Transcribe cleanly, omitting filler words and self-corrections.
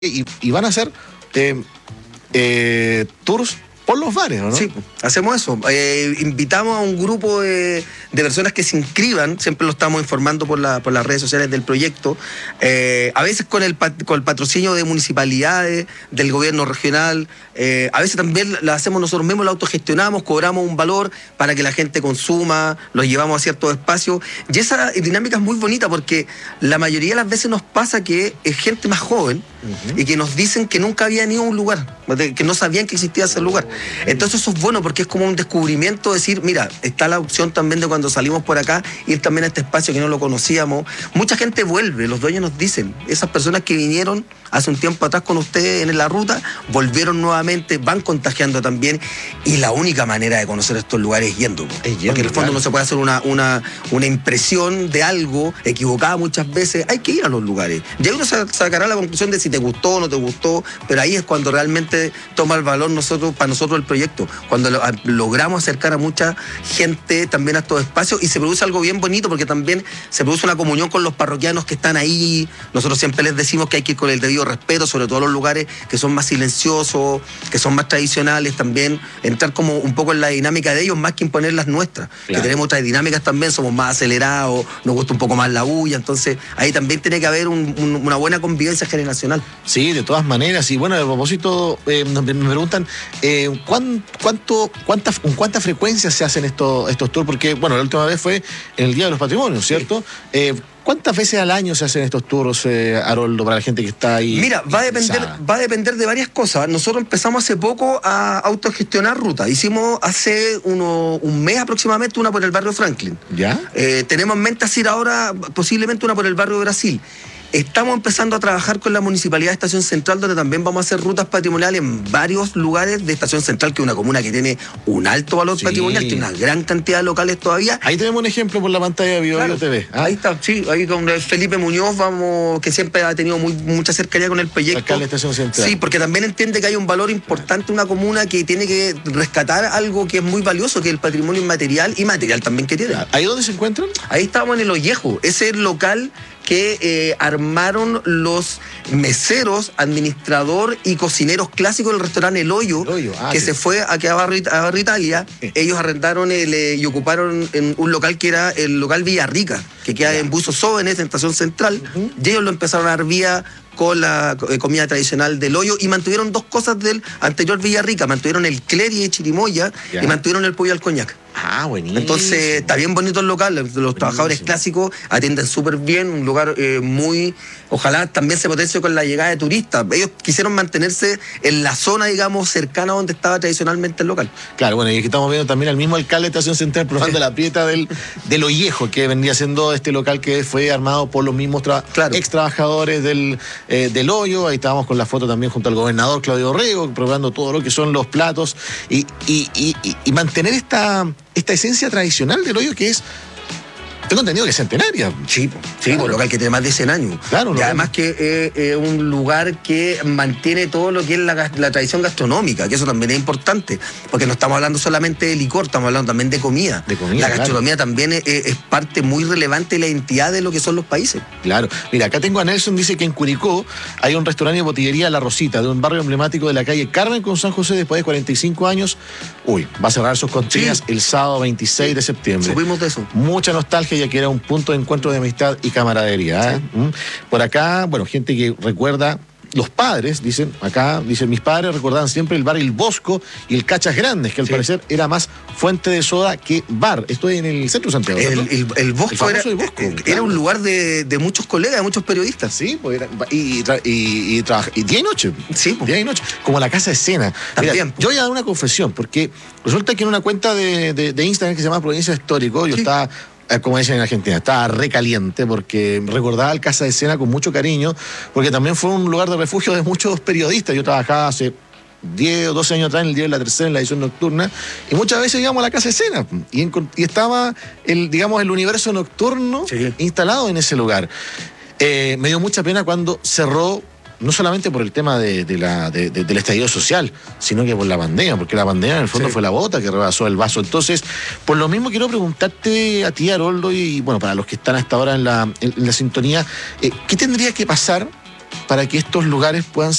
y van a hacer tours por los bares, ¿no? Sí, hacemos eso. Invitamos a un grupo de personas que se inscriban, siempre lo estamos informando por las redes sociales del proyecto, a veces con el patrocinio de municipalidades, del gobierno regional, a veces también la hacemos nosotros mismos, la autogestionamos, cobramos un valor para que la gente consuma, los llevamos a ciertos espacios, y esa dinámica es muy bonita porque la mayoría de las veces nos pasa que es gente más joven y que nos dicen que nunca habían ido a un lugar, que no sabían que existía ese lugar. Entonces eso es bueno porque es como un descubrimiento, decir, mira, está la opción también de cuando salimos por acá, ir también a este espacio que no lo conocíamos. Mucha gente vuelve, los dueños nos dicen, esas personas que vinieron hace un tiempo atrás con ustedes en la ruta, volvieron nuevamente, van contagiando también, y la única manera de conocer estos lugares es yendo. Porque en el fondo no se puede hacer una impresión de algo equivocada muchas veces, hay que ir a los lugares. Y ahí uno sacará la conclusión de si te gustó o no te gustó, pero ahí es cuando realmente toma el valor para nosotros el proyecto, cuando logramos acercar a mucha gente también a estos espacios y se produce algo bien bonito porque también se produce una comunión con los parroquianos que están ahí. Nosotros siempre les decimos que hay que ir con el debido respeto, sobre todo los lugares que son más silenciosos, que son más tradicionales, también entrar como un poco en la dinámica de ellos más que imponer las nuestras, claro. Que tenemos otras dinámicas también, somos más acelerados, nos gusta un poco más la bulla, entonces ahí también tiene que haber una buena convivencia generacional. Sí, de todas maneras, y bueno, a propósito, me preguntan ¿cuánta frecuencia se hacen estos tours? Porque, bueno, la última vez fue en el Día de los Patrimonios, ¿cierto? Sí. ¿Cuántas veces al año se hacen estos tours, Haroldo, para la gente que está ahí? Mira, va a depender de varias cosas. Nosotros empezamos hace poco a autogestionar rutas. Hicimos hace un mes aproximadamente una por el barrio Franklin. ¿Ya? Tenemos en mente hacer ahora posiblemente una por el barrio Brasil. Estamos empezando a trabajar con la Municipalidad de Estación Central, donde también vamos a hacer rutas patrimoniales en varios lugares de Estación Central, que es una comuna que tiene un alto valor patrimonial, tiene una gran cantidad de locales todavía. Ahí tenemos un ejemplo por la pantalla de Bio TV. Ahí está, sí, ahí con Felipe Muñoz, que siempre ha tenido mucha cercanía con el proyecto. Alcalde de Estación Central. Sí, porque también entiende que hay un valor importante, una comuna que tiene que rescatar algo que es muy valioso, que es el patrimonio inmaterial y material también que tiene. ¿Ahí dónde se encuentran? Ahí estamos en el Ollejo, ese es el local que armaron los meseros, administrador y cocineros clásicos del restaurante El Hoyo, que se fue aquí a Barrio Italia. Ellos arrendaron y ocuparon un local que era el local Villarrica, que queda en Buzos Jóvenes, en Estación Central, y ellos lo empezaron a dar vía con la comida tradicional del Hoyo y mantuvieron dos cosas del anterior Villarrica, mantuvieron el cleri de chirimoya y mantuvieron el pollo al coñac. Ah, buenísimo. Entonces, está bien bonito el local, los trabajadores clásicos atienden súper bien, un lugar muy... Ojalá también se potencie con la llegada de turistas. Ellos quisieron mantenerse en la zona, digamos, cercana a donde estaba tradicionalmente el local. Claro, bueno, y aquí estamos viendo también al mismo alcalde de Estación Central probando la prieta del Ollejo, que vendría siendo este local que fue armado por los mismos ex trabajadores del Hoyo. Ahí estábamos con la foto también junto al gobernador Claudio Orrego, probando todo lo que son los platos y mantener esta esencia tradicional del Hoyo, que es, tengo entendido que es centenaria. Sí, claro. Un local que tiene más de 100 años. Claro, y además que es un lugar que mantiene todo lo que es la tradición gastronómica, que eso también es importante, porque no estamos hablando solamente de licor, estamos hablando también de comida. La gastronomía también es parte muy relevante de la identidad de lo que son los países. Claro. Mira, acá tengo a Nelson, dice que en Curicó hay un restaurante y botillería La Rosita, de un barrio emblemático de la calle Carmen con San José, después de 45 años. Va a cerrar sus cortinas el sábado 26 de septiembre. Supimos de eso. Mucha nostalgia, ya que era un punto de encuentro de amistad y camaradería. Por acá, bueno, gente que recuerda, los padres, dicen mis padres recordaban siempre el bar El Bosco y el Cachas Grandes, que al parecer era más fuente de soda que bar. Esto es en el centro de Santiago. El Bosco era un lugar de muchos colegas, de muchos periodistas. Sí, pues y día y noche. Sí, pues. Día y noche. Como la casa de escena. Mira, yo voy a dar una confesión, porque resulta que en una cuenta de Instagram que se llama Provincia Histórico, yo estaba, como dicen en Argentina, estaba recaliente porque recordaba el Casa de Escena con mucho cariño, porque también fue un lugar de refugio de muchos periodistas. Yo trabajaba hace 10 o 12 años atrás en el Diario de la Tercera, en la edición nocturna, y muchas veces íbamos a la Casa de Escena y estaba el universo nocturno instalado en ese lugar. Me dio mucha pena cuando cerró, no solamente por el tema del estallido social, sino que por la pandemia, porque la pandemia en el fondo fue la bota que rebasó el vaso. Entonces, por lo mismo quiero preguntarte a ti, Haroldo, y bueno, para los que están hasta ahora en la sintonía, ¿qué tendría que pasar para que estos lugares puedan